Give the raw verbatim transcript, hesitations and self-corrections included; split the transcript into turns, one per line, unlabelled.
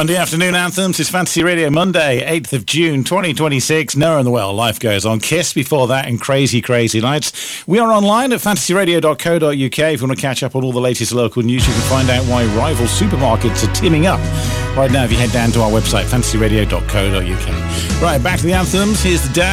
Monday afternoon anthems is Fantasy Radio Monday, eighth of June, twenty twenty-six. Nowhere in the world, life goes on. Kiss before that and Crazy Crazy Nights. We are online at fantasy radio dot co dot uk. If you want to catch up on all the latest local news, you can find out why rival supermarkets are teaming up. Right now, if you head down to our website, fantasy radio dot co dot uk. Right, back to the anthems. Here's the dad.